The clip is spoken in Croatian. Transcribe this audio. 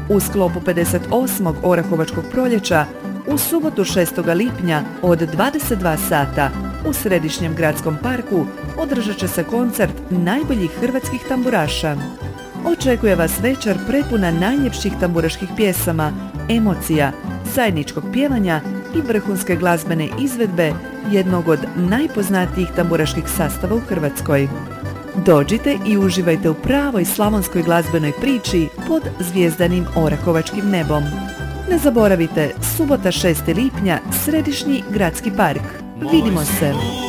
U sklopu 58. Orahovačkog proljeća u subotu 6. lipnja od 22 sata u Središnjem gradskom parku održat će se koncert najboljih hrvatskih tamburaša. Očekuje vas večer prepuna najljepših tamburaških pjesama, emocija, zajedničkog pjevanja i vrhunske glazbene izvedbe jednog od najpoznatijih tamburaških sastava u Hrvatskoj. Dođite i uživajte u pravoj slavonskoj glazbenoj priči pod zvijezdanim Orahovačkim nebom. Ne zaboravite, subota 6. lipnja, Središnji gradski park. Vidimo se!